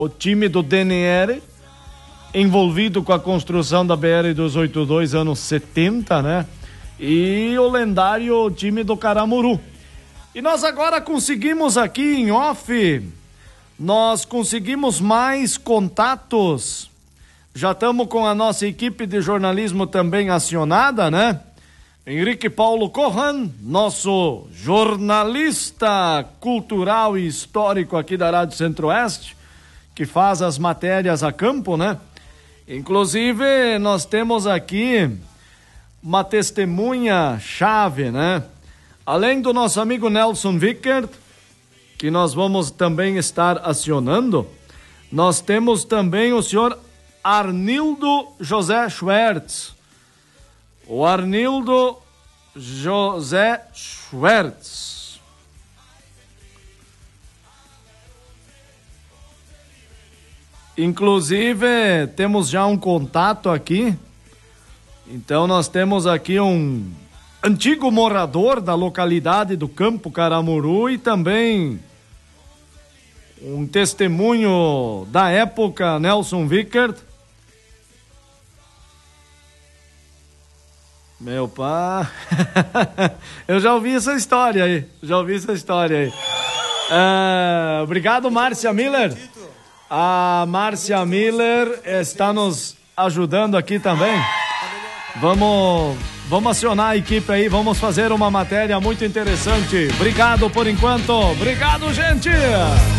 o time do DNR, envolvido com a construção da BR-282 anos 70, né? E o lendário time do Caramuru. E nós agora conseguimos aqui em off, nós conseguimos mais contatos. Já estamos com a nossa equipe de jornalismo também acionada, né? Henrique Paulo Corran, nosso jornalista cultural e histórico aqui da Rádio Centro-Oeste, que faz as matérias a campo, né? Inclusive, nós temos aqui uma testemunha chave, né? Além do nosso amigo Nelson Vickert, que nós vamos também estar acionando, nós temos também o senhor Arnildo José Schwertz. O Arnildo José Schwertz. Inclusive, temos já um contato aqui. Então, nós temos aqui um antigo morador da localidade do Campo Caramuru e também um testemunho da época, Nelson Vickert. Meu pai, eu já ouvi essa história aí, obrigado, Márcia Miller. A Márcia Miller está nos ajudando aqui também. Vamos acionar a equipe aí, vamos fazer uma matéria muito interessante. Obrigado por enquanto, obrigado, gente.